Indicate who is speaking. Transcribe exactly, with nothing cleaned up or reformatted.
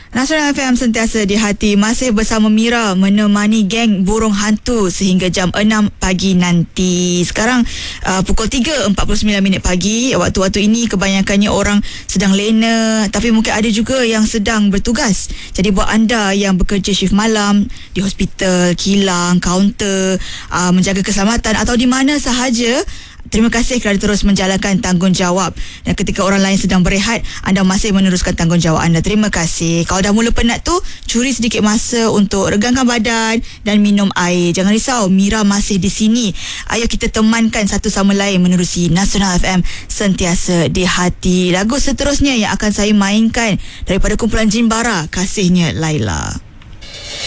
Speaker 1: Nasional F M sentiasa di hati. Masih bersama Mira menemani geng burung hantu sehingga jam enam pagi nanti. Sekarang uh, pukul tiga empat puluh sembilan minit pagi. Waktu-waktu ini kebanyakannya orang sedang lena, tapi mungkin ada juga yang sedang bertugas. Jadi buat anda yang bekerja shift malam di hospital, kilang, kaunter, uh, menjaga keselamatan atau di mana sahaja, terima kasih kerana terus menjalankan tanggungjawab. Dan ketika orang lain sedang berehat, anda masih meneruskan tanggungjawab anda. Terima kasih. Kalau dah mula penat tu, curi sedikit masa untuk regangkan badan dan minum air. Jangan risau, Mira masih di sini. Ayo kita temankan satu sama lain menerusi Nasional F M sentiasa di hati. Lagu seterusnya yang akan saya mainkan daripada kumpulan Jimbara, Kasihnya Laila.